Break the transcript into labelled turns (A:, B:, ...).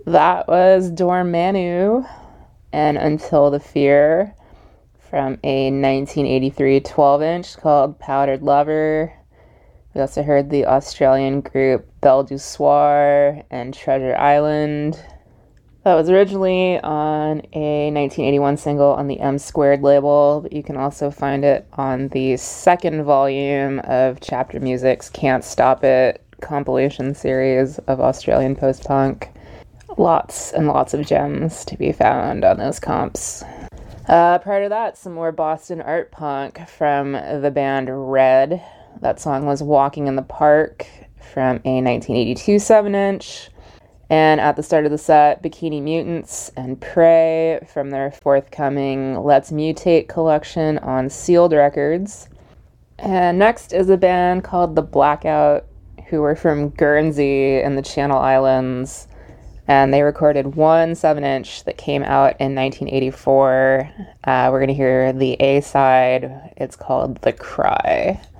A: That was Dormammu and Until the Fear from a 1983 12-inch called Powdered Lover. We also heard the Australian group Belle du Soir and Treasure Island. That was originally on a 1981 single on the M Squared label, but you can also find it on the second volume of Chapter Music's Can't Stop It compilation series of Australian post-punk. Lots and lots of gems to be found on those comps. Prior to that, some more Boston art punk from the band Red. That song was Walking in the Park from a 1982 7-inch. And at the start of the set, Bikini Mutants and Prey from their forthcoming Let's Mutate collection on Sealed Records. And next is a band called The Blackout, who were from Guernsey in the Channel Islands. And they recorded one 7-inch that came out in 1984. We're going to hear the A-side. It's called The Cry.